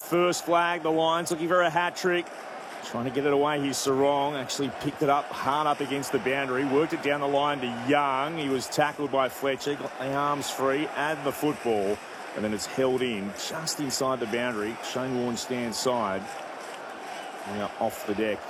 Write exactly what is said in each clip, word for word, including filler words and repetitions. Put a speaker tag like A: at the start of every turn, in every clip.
A: first flag. The Lions looking for a hat-trick. Trying to get it away here, Sarong. Actually picked it up hard up against the boundary. Worked it down the line to Young. He was tackled by Fletcher. Got the arms free. Add the football. And then it's held in just inside the boundary. Shane Warne stands side. Now off the deck.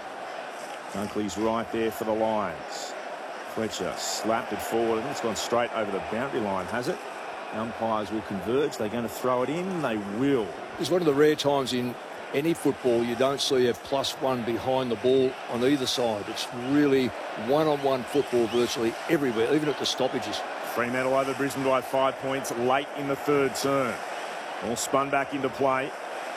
A: Dunkley's right there for the Lions. Fletcher slapped it forward. I think it's gone straight over the boundary line, has it? Umpires will converge. They're going to throw it in. They will.
B: It's one of the rare times in any football you don't see a plus one behind the ball on either side. It's really one-on-one football virtually everywhere, even at the stoppages.
A: Fremantle over Brisbane by five points late in the third term. All spun back into play.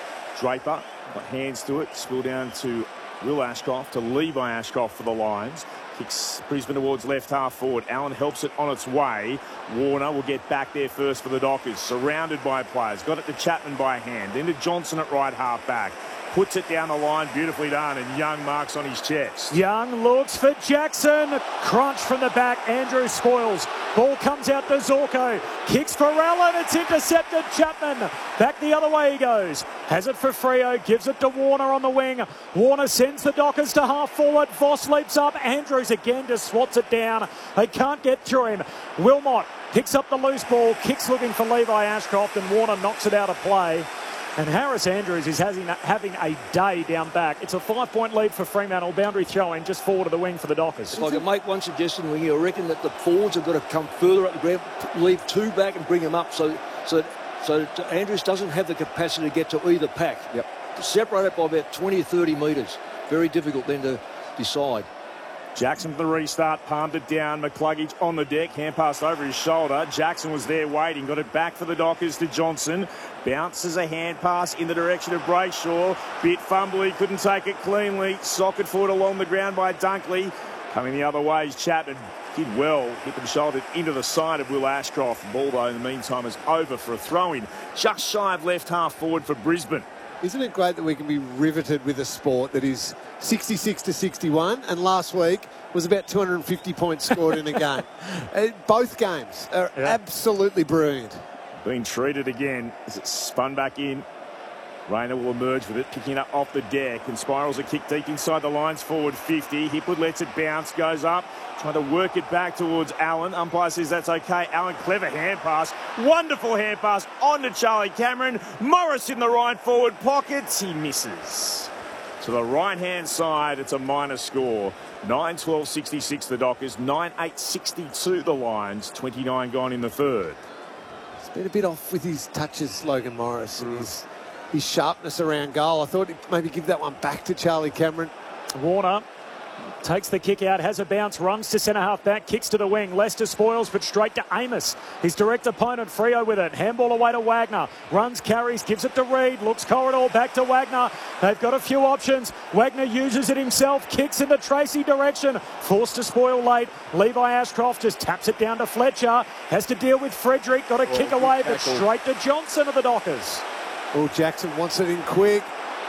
A: Draper got hands to it. Spill down to Will Ashcroft, to Levi Ashcroft for the Lions. Kicks Brisbane towards left half forward. Allen helps it on its way. Warner will get back there first for the Dockers. Surrounded by players. Got it to Chapman by hand. Then to Johnson at right half back. Puts it down the line. Beautifully done. And Young marks on his chest.
C: Young looks for Jackson. Crunch from the back. Andrew spoils. Ball comes out to Zorko. Kicks for Allen. It's intercepted. Chapman. Back the other way he goes. Has it for Freo. Gives it to Warner on the wing. Warner sends the Dockers to half forward. Voss leaps up. Andrews again just swats it down. They can't get through him. Wilmot picks up the loose ball. Kicks looking for Levi Ashcroft. And Warner knocks it out of play. And Harris Andrews is having, having a day down back. It's a five-point lead for Fremantle. Boundary throw-in just forward of the wing for the Dockers.
B: If I can make one suggestion, Wingy, I reckon that the forwards have got to come further up the ground, leave two back and bring them up so so, so that Andrews doesn't have the capacity to get to either pack.
D: Yep.
B: Separate it by about twenty or thirty metres. Very difficult then to decide.
A: Jackson for the restart, palmed it down. McCluggage on the deck, hand passed over his shoulder. Jackson was there waiting, got it back for the Dockers to Johnson. Bounces a hand pass in the direction of Brayshaw. Bit fumbly, couldn't take it cleanly. Socket forward along the ground by Dunkley. Coming the other way is Chapman. Did well, hit the shoulder into the side of Will Ashcroft. Ball, though, in the meantime, is over for a throw-in. Just shy of left half forward for Brisbane.
D: Isn't it great that we can be riveted with a sport that is sixty-six to sixty-one, and last week was about two hundred fifty points scored in a game. Uh, both games are yeah. absolutely brilliant.
A: Being treated again as it's spun back in. Rayner will emerge with it, picking it up off the deck, and spirals a kick deep inside the lines forward fifty. Hipwood lets it bounce, goes up, trying to work it back towards Allen. Umpire says that's okay. Allen, clever hand pass, wonderful hand pass on to Charlie Cameron. Morris in the right forward pockets, he misses. To the right-hand side, it's a minor score. nine twelve sixty-six the Dockers, nine eight sixty-two the Lions, twenty-nine gone in the third.
D: He's been a bit off with his touches, Logan Morris, and his, his sharpness around goal. I thought he'd maybe give that one back to Charlie Cameron.
C: Warner takes the kick out, has a bounce, runs to centre half back, kicks to the wing. Lester spoils, but straight to Amos. His direct opponent, Freo, with it. Handball away to Wagner. Runs, carries, gives it to Reid. Looks corridor, back to Wagner. They've got a few options. Wagner uses it himself, kicks in the Tracy direction. Forced to spoil late. Levi Ashcroft just taps it down to Fletcher. Has to deal with Frederick. Got a kick away, but straight to Johnson of the Dockers.
D: Oh, Jackson wants it in quick.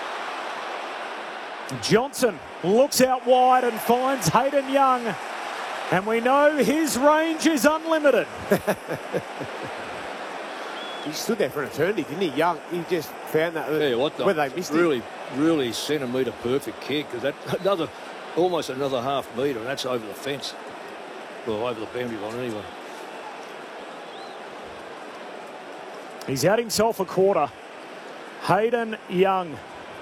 C: Johnson looks out wide and finds Hayden Young. And we know his range is unlimited.
E: He stood there for an eternity, didn't he? Young, he just found that.
B: Yeah, what the,
E: where they missed
B: really,
E: it.
B: really centimetre perfect kick, because that another, almost another half metre, and that's over the fence. Well, over the boundary line anyway.
C: He's had himself a quarter. Hayden Young.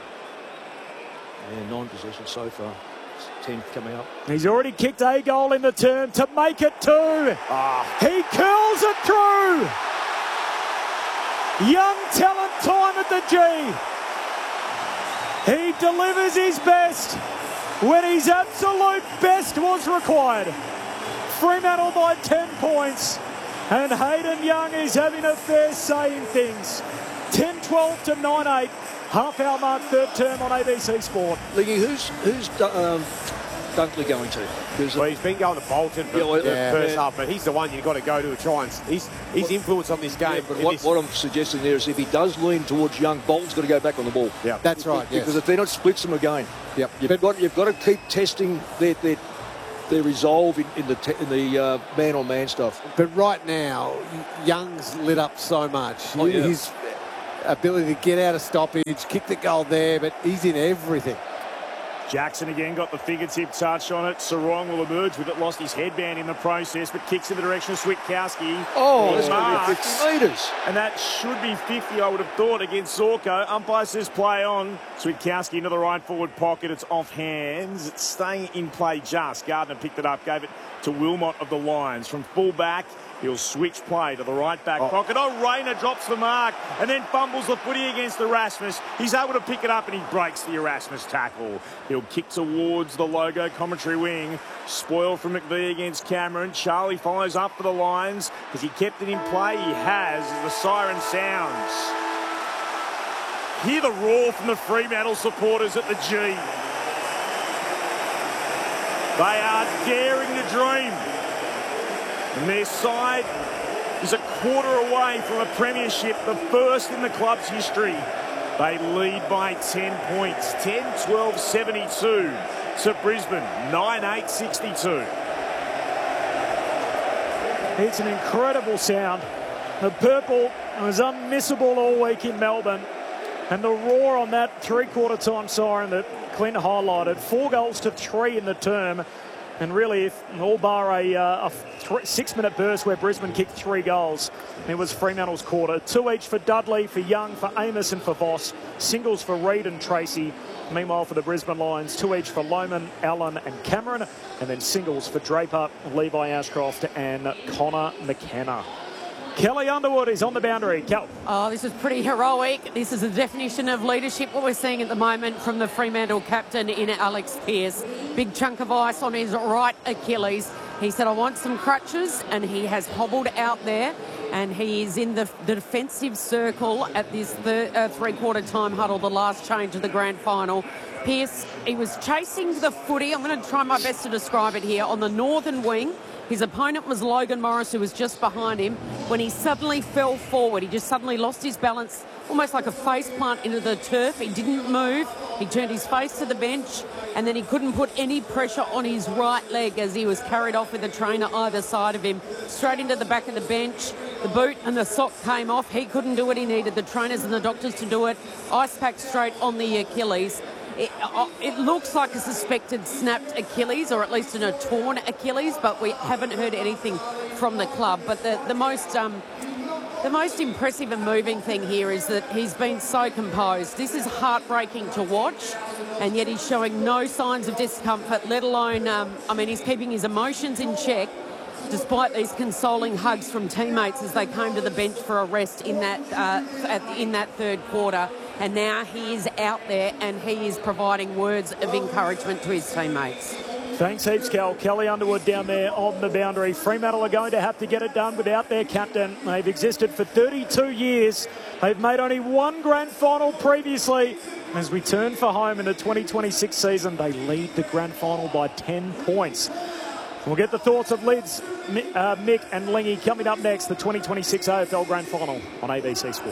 B: Yeah, nine possessions so far. Ten coming up.
C: He's already kicked a goal in the term to make it two.
E: Ah.
C: He curls it through. Young talent time at the G. He delivers his best when his absolute best was required. Fremantle by ten points. And Hayden Young is having a fair say in things. ten twelve to nine eight. Half hour mark, third term on A B C Sport.
B: Liggy, who's who's um, Dunkley going to?
E: Well, he's been going to Bolton for
B: yeah, well,
E: the
B: yeah,
E: first
B: yeah.
E: half, but he's the one you've got to go to try and he's his influence on this game.
B: Yeah, but what,
E: this...
B: what I'm suggesting there is if he does lean towards Young, Bolton's got to go back on the ball.
D: Yeah, that's right.
B: Because
D: yes.
B: if they're not, splits them again.
D: Yep.
B: You've
D: but,
B: got you've got to keep testing their their, their resolve in, in the te in the uh, man-on-man stuff.
D: But right now, Young's lit up so much.
B: Oh, yeah.
D: He's ability to get out of stoppage, kick the goal there, but he's in everything.
A: Jackson again got the fingertip touch on it. Sarong will emerge with it. Lost his headband in the process, but kicks in the direction of Switkowski.
B: Oh, that's going to be fifty metres.
A: And that should be fifty, I would have thought, against Zorko. Umpire says play on. Switkowski into the right forward pocket. It's off hands. It's staying in play just. Gardner picked it up, gave it to Wilmot of the Lions. From full back, he'll switch play to the right back oh. pocket. Oh, Rayner drops the mark and then fumbles the footy against Erasmus. He's able to pick it up and he breaks the Erasmus tackle. He'll kick towards the logo commentary wing. Spoil from McVie against Cameron. Charlie follows up for the Lions. Has he kept it in play? He has, as the siren sounds. Hear the roar from the Fremantle supporters at the G. They are daring to dream. And their side is a quarter away from a premiership, the first in the club's history. They lead by ten points, ten twelve seventy-two to Brisbane, nine eight sixty-two.
C: It's an incredible sound. The purple was unmissable all week in Melbourne. And the roar on that three-quarter time siren that Clint highlighted, four goals to three in the term. And really, if all bar a, uh, a six-minute burst where Brisbane kicked three goals, it was Fremantle's quarter. Two each for Dudley, for Young, for Amos and for Voss. Singles for Reid and Tracy. Meanwhile, for the Brisbane Lions, two each for Lohman, Allen and Cameron. And then singles for Draper, Levi Ashcroft and Connor McKenna. Kelly Underwood is on the boundary. Kel.
F: Oh, this is pretty heroic. This is the definition of leadership, what we're seeing at the moment from the Fremantle captain in Alex Pearce. Big chunk of ice on his right Achilles. He said, I want some crutches, and he has hobbled out there, and he is in the, the defensive circle at this third, uh, three-quarter time huddle, the last change of the grand final. Pearce, he was chasing the footy. I'm going to try my best to describe it here. On the northern wing, his opponent was Logan Morris, who was just behind him. When he suddenly fell forward, he just suddenly lost his balance, almost like a face plant into the turf. He didn't move. He turned his face to the bench, and then he couldn't put any pressure on his right leg as he was carried off with a trainer either side of him, straight into the back of the bench. The boot and the sock came off. He couldn't do it. He needed the trainers and the doctors to do it. Ice pack straight on the Achilles. It, it looks like a suspected snapped Achilles, or at least in a torn Achilles, but we haven't heard anything from the club. But the, the most um, the most impressive and moving thing here is that he's been so composed. This is heartbreaking to watch, and yet he's showing no signs of discomfort, let alone, um, I mean, he's keeping his emotions in check, despite these consoling hugs from teammates as they came to the bench for a rest in that uh, at, in that third quarter. And now he is out there and he is providing words of encouragement to his teammates.
C: Thanks heaps, Cal. Kelly Underwood down there on the boundary. Fremantle are going to have to get it done without their captain. They've existed for thirty-two years. They've made only one grand final previously. As we turn for home in the twenty twenty-six season, they lead the grand final by ten points. We'll get the thoughts of Lids, uh, Mick and Lingy coming up next. The twenty twenty-six A F L Grand Final on A B C Sport.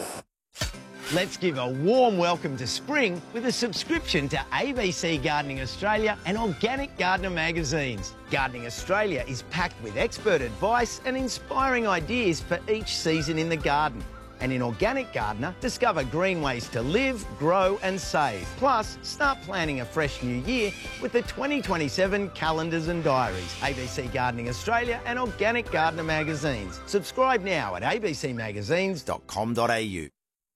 G: Let's give a warm welcome to spring with a subscription to A B C Gardening Australia and Organic Gardener magazines. Gardening Australia is packed with expert advice and inspiring ideas for each season in the garden. And in Organic Gardener, discover green ways to live, grow and save. Plus, start planning a fresh new year with the twenty twenty-seven calendars and diaries. A B C Gardening Australia and Organic Gardener magazines. Subscribe now at a b c magazines dot com dot a u.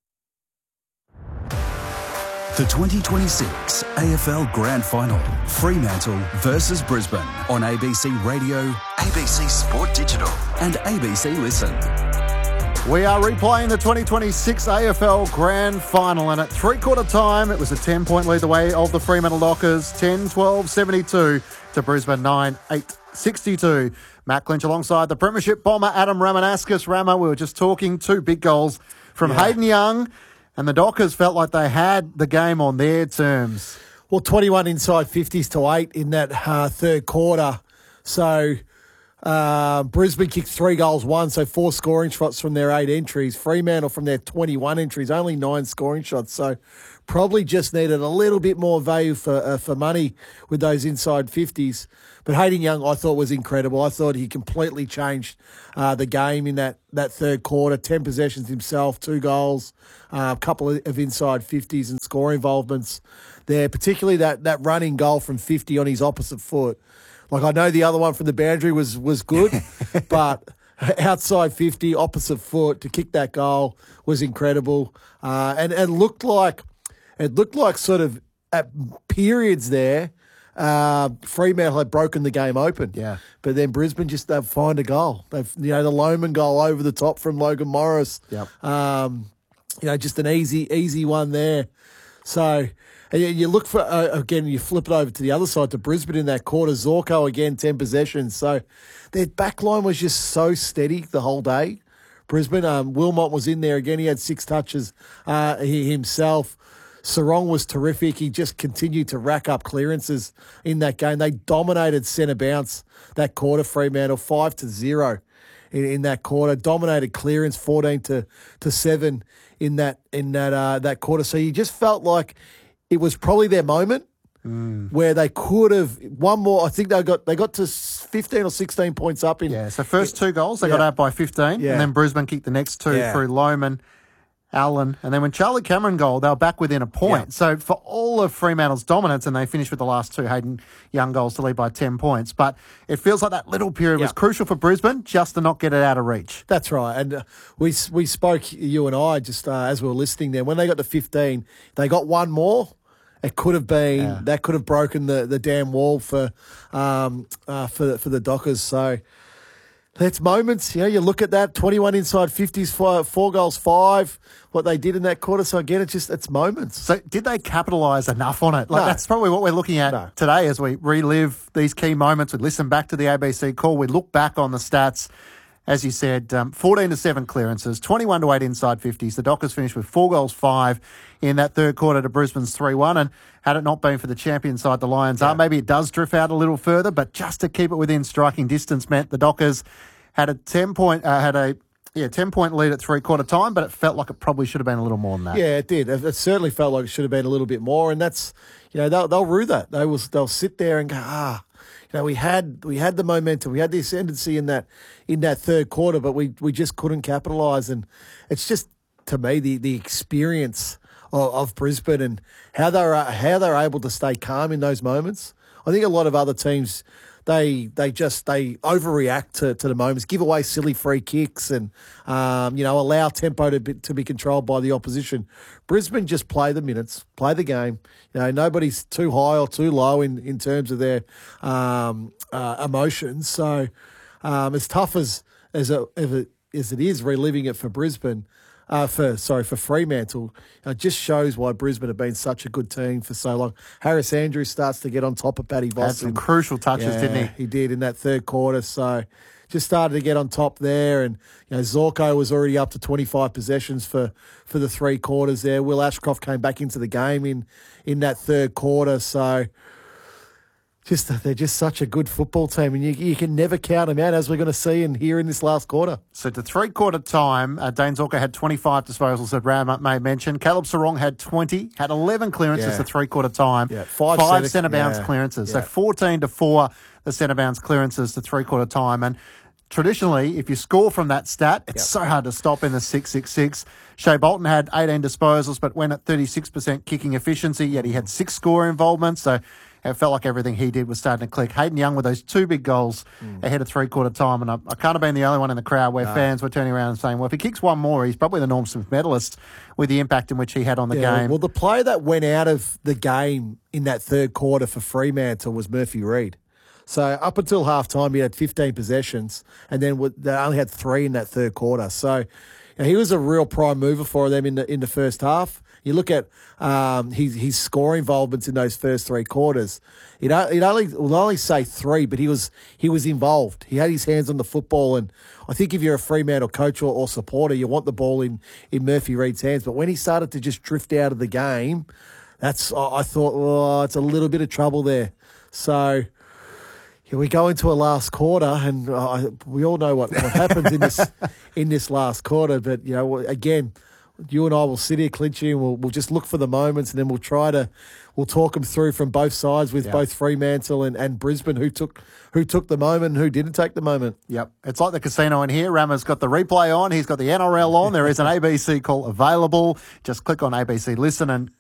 H: The twenty twenty-six A F L Grand Final, Fremantle versus Brisbane on A B C Radio, A B C Sport Digital and A B C Listen.
I: We are replaying the twenty twenty-six A F L Grand Final, and at three-quarter time, it was a ten-point lead the way of the Fremantle Dockers, ten twelve seventy-two to Brisbane nine eight sixty-two. Matt Clinch alongside the Premiership bomber Adam Ramanauskas. Rama, we were just talking, two big goals from yeah. Hayden Young, and the Dockers felt like they had the game on their terms.
J: Well, twenty-one inside fifties to eight in that uh, third quarter. So
D: Uh, Brisbane kicked three goals, one, so four scoring shots from their eight entries. Fremantle from their twenty-one entries, only nine scoring shots. So probably just needed a little bit more value for uh, for money with those inside fifties. But Hayden Young, I thought, was incredible. I thought he completely changed uh, the game in that, that third quarter. Ten possessions himself, two goals, uh, a couple of, of inside fifties and score involvements there, particularly that, that running goal from fifty on his opposite foot. Like, I know the other one from the boundary was was good, but outside fifty, opposite foot to kick that goal was incredible, uh, and and looked like it looked like sort of at periods there, uh, Fremantle had broken the game open.
I: Yeah,
D: but then Brisbane just they find a goal. They've you know the Lohman goal over the top from Logan Morris.
I: Yep.
D: Um, you know, just an easy easy one there. So. And you look for, uh, again, you flip it over to the other side to Brisbane in that quarter. Zorko, again, ten possessions. So their back line was just so steady the whole day. Brisbane, um, Wilmot was in there again. He had six touches uh, he, himself. Sarong was terrific. He just continued to rack up clearances in that game. They dominated centre bounce that quarter, Fremantle, five to zero in, in that quarter. Dominated clearance, fourteen to seven in that in that uh, that quarter. So you just felt like it was probably their moment mm. where they could have one more. I think they got they got to fifteen or sixteen points up in.
I: Yeah, so first two goals, they
D: yeah.
I: got out by fifteen,
D: yeah.
I: and then Brisbane kicked the next two
D: yeah.
I: through Lohman, Allen, and then when Charlie Cameron goal, they were back within a point.
D: Yeah.
I: So for all of Fremantle's dominance, and they finished with the last two Hayden Young goals to lead by ten points, but it feels like that little period
D: yeah.
I: was crucial for Brisbane just to not get it out of reach.
D: That's right, and uh, we we spoke, you and I, just uh, as we were listening there, when they got to fifteen, they got one more. It could have been yeah. that could have broken the, the damn wall for um uh, for the, for the Dockers. So that's moments. You know, you look at that twenty-one inside fifties, four, four goals, five. What they did in that quarter. So again, it's just it's moments.
I: So did they capitalise enough on it? Like
D: no.
I: That's probably what we're looking at
D: no.
I: today as we relive these key moments. We listen back to the A B C call. We look back on the stats. As you said, um, fourteen to seven clearances, twenty-one to eight inside fifties. The Dockers finished with four goals, five in that third quarter to Brisbane's three one. And had it not been for the champion side, the Lions yeah. are, maybe it does drift out a little further, but just to keep it within striking distance meant the Dockers had a ten point, uh, had a yeah ten point lead at three quarter time, but it felt like it probably should have been a little more than that.
D: Yeah, it did. It certainly felt like it should have been a little bit more, and that's you know they'll they'll rue that. They will they'll sit there and go ah. You know, we had we had the momentum, we had the ascendancy in that in that third quarter, but we, we just couldn't capitalise. And it's just to me the, the experience of, of Brisbane and how they're how they're able to stay calm in those moments. I think a lot of other teams they they just they overreact to, to the moments, give away silly free kicks, and um, you know allow tempo to be, to be controlled by the opposition. Brisbane just play the minutes, play the game. You know, nobody's too high or too low in, in terms of their um, uh, emotions. So um, as tough as as it, as it as it is reliving it for Brisbane, uh, for sorry for Fremantle, it just shows why Brisbane have been such a good team for so long. Harris Andrews starts to get on top of Paddy Voss.
I: Had some crucial touches,
D: yeah,
I: didn't he?
D: He did in that third quarter. So just started to get on top there, and you know Zorko was already up to twenty-five possessions for, for the three quarters there. Will Ashcroft came back into the game in in that third quarter. So just they're just such a good football team, and you you can never count them out, as we're going to see and hear in this last quarter.
I: So to three quarter time, uh, Dane Zorko had twenty-five disposals that Ram may mention. Caleb Sarong had twenty, had eleven clearances
D: yeah.
I: to three quarter time,
D: yeah. five,
I: five
D: centre,
I: centre bounce
D: yeah.
I: clearances.
D: Yeah.
I: So fourteen to four, the centre bounce clearances to three quarter time. And traditionally, if you score from that stat, it's yep. so hard to stop in the six six six. Shea Bolton had eighteen disposals, but went at thirty-six percent kicking efficiency, yet he had six score involvements. So it felt like everything he did was starting to click. Hayden Young with those two big goals mm. ahead of three-quarter time, and I, I can't have been the only one in the crowd where no. fans were turning around and saying, well, if he kicks one more, he's probably the Norm Smith medalist with the impact in which he had on the
D: yeah,
I: game.
D: Well, the player that went out of the game in that third quarter for Fremantle was Murphy Reid. So up until half-time, he had fifteen possessions, and then they only had three in that third quarter. So you know, he was a real prime mover for them in the in the first half. You look at um, his his score involvements in those first three quarters. It it only will only say three, but he was he was involved. He had his hands on the football, and I think if you're a Fremantle coach or, or supporter, you want the ball in, in Murphy Reid's hands. But when he started to just drift out of the game, that's I thought, oh, it's a little bit of trouble there. So Yeah, we go into a last quarter, and uh, we all know what, what happens in this in this last quarter. But you know, again, you and I will sit here, Clinchy, and we'll we'll just look for the moments, and then we'll try to we'll talk them through from both sides with
I: yeah.
D: both Fremantle and, and Brisbane, who took who took the moment, and who didn't take the moment.
I: Yep, it's like the casino in here. Rama's got the replay on. He's got the N R L on. There is an A B C call available. Just click on A B C Listen and